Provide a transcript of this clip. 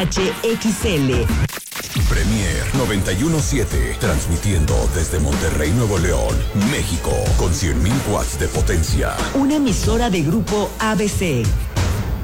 HXL. Premier 91.7, transmitiendo desde Monterrey, Nuevo León, México, con 100.000 watts de potencia. Una emisora de Grupo ABC.